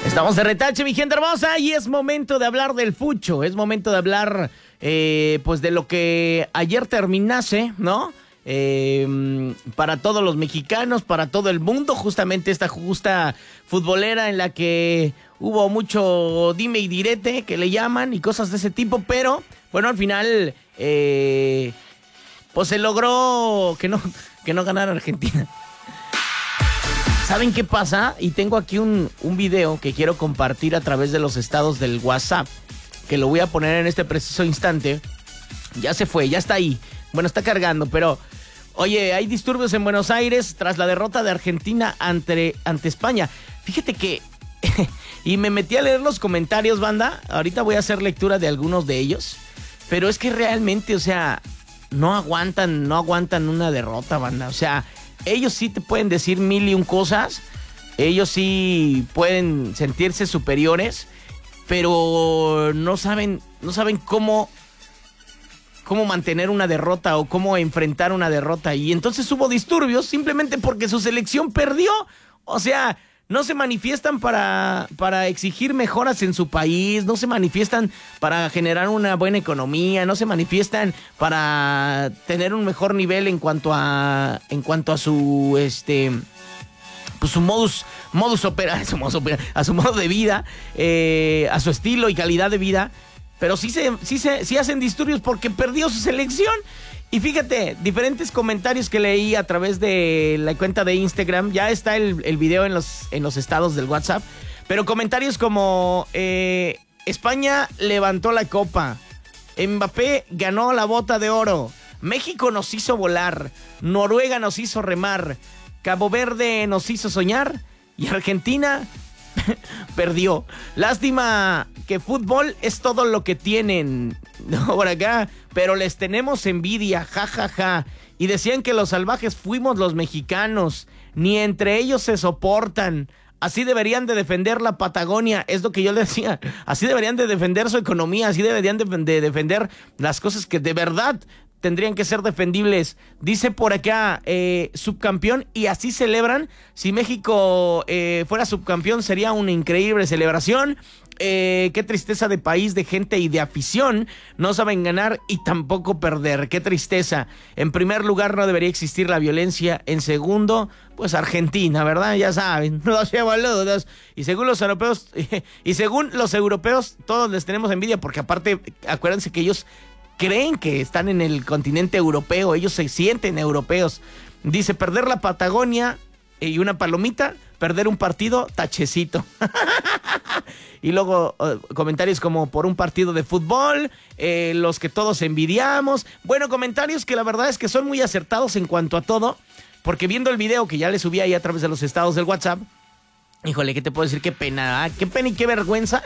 Estamos de retache, mi gente hermosa, y es momento de hablar del fucho, es momento de hablar, pues, de lo que ayer terminase, ¿no? Para todos los mexicanos, para todo el mundo, justamente esta justa futbolera en la que hubo mucho dime y direte, que le llaman, y cosas de ese tipo, pero, bueno, al final, pues se logró que no ganara Argentina. ¿Saben qué pasa? Y tengo aquí un video que quiero compartir a través de los estados del WhatsApp, que lo voy a poner en este preciso instante. Ya se fue, ya está ahí. Bueno, está cargando, pero... Oye, hay disturbios en Buenos Aires tras la derrota de Argentina ante España. Fíjate que... y me metí a leer los comentarios, banda. Ahorita voy a hacer lectura de algunos de ellos. Pero es que realmente, o sea, no aguantan una derrota, banda. O sea... Ellos sí te pueden decir mil y un cosas, ellos sí pueden sentirse superiores, pero no saben cómo mantener una derrota o cómo enfrentar una derrota. Y entonces hubo disturbios simplemente porque su selección perdió. O sea, no se manifiestan para exigir mejoras en su país, no se manifiestan para generar una buena economía, no se manifiestan para tener un mejor nivel en cuanto a su pues su modus operandi, a su modo de vida, a su estilo y calidad de vida, pero sí hacen disturbios porque perdió su selección. Y fíjate, diferentes comentarios que leí a través de la cuenta de Instagram. Ya está el video en los estados del WhatsApp. Pero comentarios como... España levantó la copa. Mbappé ganó la bota de oro. México nos hizo volar. Noruega nos hizo remar. Cabo Verde nos hizo soñar. Y Argentina... perdió. Lástima que fútbol es todo lo que tienen, no, por acá, pero les tenemos envidia, jajaja. Y decían que los salvajes fuimos los mexicanos, ni entre ellos se soportan. Así deberían de defender la Patagonia, es lo que yo les decía. Así deberían de defender su economía, así deberían de defender las cosas que de verdad tendrían que ser defendibles. Dice por acá, subcampeón, y así celebran. Si México fuera subcampeón sería una increíble celebración. Qué tristeza de país, de gente y de afición. No saben ganar y tampoco perder. Qué tristeza. En primer lugar, no debería existir la violencia. En segundo, pues Argentina, ¿verdad? Ya saben, los boludos. Y según los europeos, todos les tenemos envidia, porque aparte, acuérdense que ellos creen que están en el continente europeo, ellos se sienten europeos. Dice, perder la Patagonia y una palomita, perder un partido, tachecito. Y luego comentarios como por un partido de fútbol, los que todos envidiamos. Bueno, comentarios que la verdad es que son muy acertados en cuanto a todo, porque viendo el video que ya le subí ahí a través de los estados del WhatsApp, híjole, ¿qué te puedo decir? Qué pena, qué pena y qué vergüenza,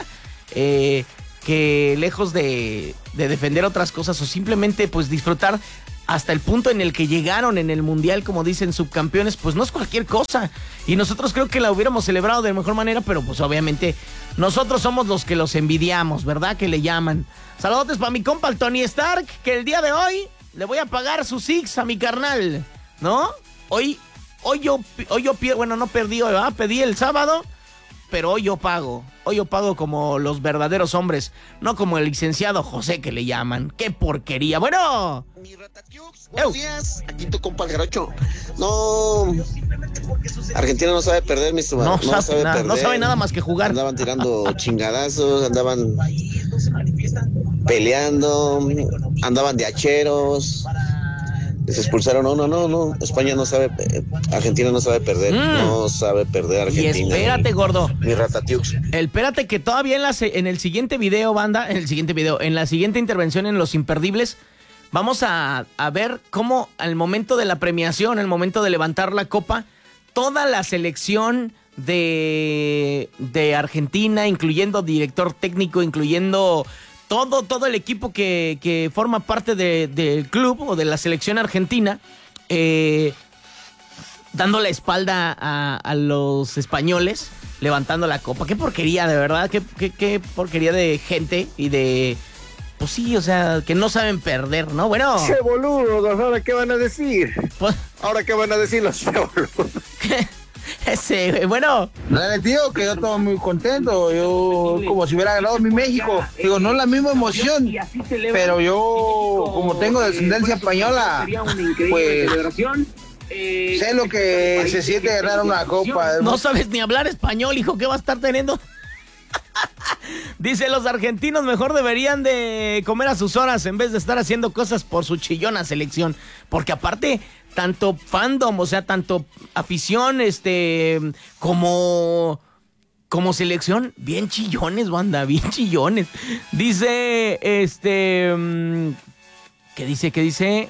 que lejos de defender otras cosas o simplemente pues disfrutar hasta el punto en el que llegaron en el Mundial, como dicen, subcampeones, pues no es cualquier cosa. Y nosotros creo que la hubiéramos celebrado de mejor manera, pero pues obviamente nosotros somos los que los envidiamos, ¿verdad? Que le llaman. Saludos para mi compa el Tony Stark, que el día de hoy le voy a pagar sus six a mi carnal, ¿no? Hoy yo bueno, no perdí hoy, ¿verdad? Pedí el sábado, pero hoy yo pago como los verdaderos hombres, no como el licenciado José que le llaman. ¡Qué porquería! Bueno. Mi Ratatiux, buenos días. Aquí tu compa el Jarocho. No, Argentina no sabe perder, mi estimado. No sabe nada más que jugar. Andaban tirando chingadazos, andaban peleando, andaban de hacheros. Les expulsaron. No. España no sabe, Argentina no sabe perder. No sabe perder Argentina. Y espérate, gordo. Mi Ratatiux. Espérate que todavía en el siguiente video, banda, en la siguiente intervención en Los Imperdibles, vamos a ver cómo al momento de la premiación, al momento de levantar la copa, toda la selección de Argentina, incluyendo director técnico, incluyendo todo el equipo que forma parte del club o de la selección argentina, dando la espalda a los españoles, levantando la copa. Qué porquería, de verdad, qué porquería de gente y de... Pues sí, o sea, que no saben perder, ¿no? Bueno... ¡Che boludos! ¿Ahora qué van a decir? Pues, ¿Ahora qué van a decir los che boludos? Ese, bueno. Les digo que yo estoy muy contento, yo como si hubiera ganado mi México. Digo, no es la misma emoción, pero yo como tengo descendencia española, pues sé lo que se siente ganar una copa. No sabes ni hablar español, hijo, ¿qué va a estar teniendo? Dice, los argentinos mejor deberían de comer a sus horas en vez de estar haciendo cosas por su chillona selección. Porque aparte, tanto fandom, o sea, tanto afición, como selección, bien chillones, banda, bien chillones. Dice, ¿qué dice?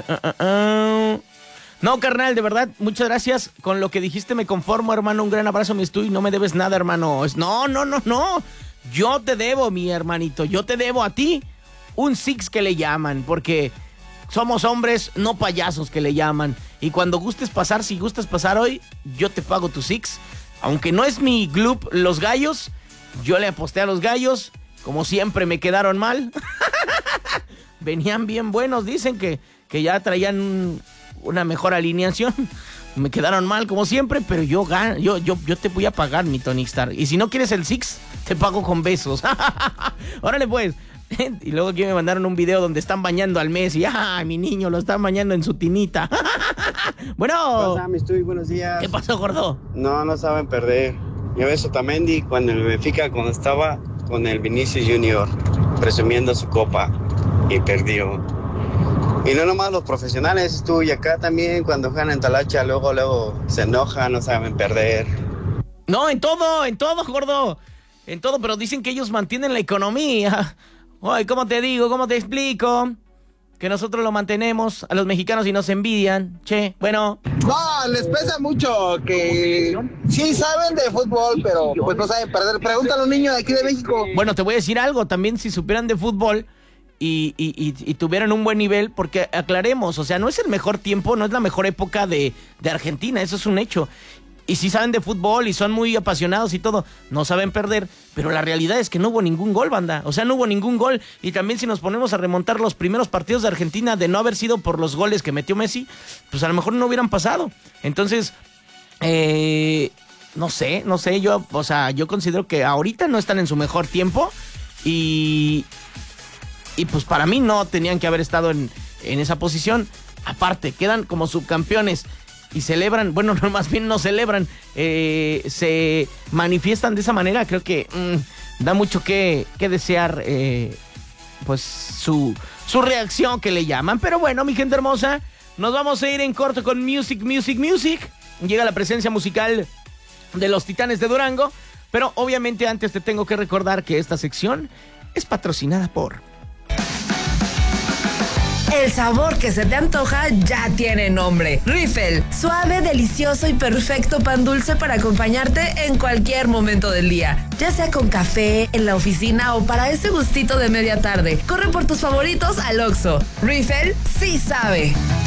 No, carnal, de verdad, muchas gracias. Con lo que dijiste me conformo, hermano. Un gran abrazo, mi Stu, y no me debes nada, hermano. No. Yo te debo, mi hermanito. Yo te debo a ti un six que le llaman, porque somos hombres, no payasos que le llaman. Y cuando gustes pasar, si gustas pasar hoy, yo te pago tu six. Aunque no es mi club, los Gallos, yo le aposté a los Gallos. Como siempre, me quedaron mal. Venían bien buenos, dicen que ya traían una mejor alineación. Me quedaron mal como siempre, pero yo te voy a pagar, mi Tony Star. Y si no quieres el six, te pago con besos. Órale pues. Y luego aquí me mandaron un video donde están bañando al Messi. Mi niño lo están bañando en su tinita. Bueno. ¿Qué pasa, mi Stuy? Buenos días. ¿Qué pasó, gordo? No saben perder. Yo ves Otamendi cuando el Benfica, cuando estaba con el Vinicius Junior, presumiendo su copa, y perdió. Y no nomás los profesionales, tú y acá también, cuando juegan en Talacha, luego se enojan, no saben perder. No, en todo, gordo. En todo, pero dicen que ellos mantienen la economía. Ay, ¿cómo te digo? ¿Cómo te explico? Que nosotros lo mantenemos a los mexicanos y nos envidian. Che, bueno. No, les pesa mucho que sí saben de fútbol, pero pues no saben perder. Pregúntale a los niños de aquí de México. Bueno, te voy a decir algo. También si supieran de fútbol y tuvieran un buen nivel, porque aclaremos, o sea, no es el mejor tiempo, no es la mejor época de Argentina, eso es un hecho. Y sí saben de fútbol y son muy apasionados y todo, no saben perder, pero la realidad es que no hubo ningún gol, banda. O sea, no hubo ningún gol. Y también si nos ponemos a remontar los primeros partidos de Argentina, de no haber sido por los goles que metió Messi, pues a lo mejor no hubieran pasado. Entonces, no sé, yo considero que ahorita no están en su mejor tiempo y pues para mí no tenían que haber estado en esa posición. Aparte, quedan como subcampeones y celebran, bueno, no, más bien no celebran, se manifiestan de esa manera. Creo que da mucho que desear, pues su reacción que le llaman. Pero bueno, mi gente hermosa, nos vamos a ir en corto con Music. Llega la presencia musical de los Titanes de Durango, pero obviamente antes te tengo que recordar que esta sección es patrocinada por... El sabor que se te antoja ya tiene nombre. Riffel, suave, delicioso y perfecto pan dulce para acompañarte en cualquier momento del día. Ya sea con café, en la oficina o para ese gustito de media tarde. Corre por tus favoritos al Oxxo. Riffel sí sabe.